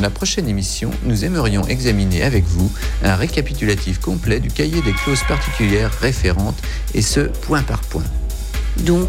Dans la prochaine émission, nous aimerions examiner avec vous un récapitulatif complet du cahier des clauses particulières référentes, et ce, point par point. Donc,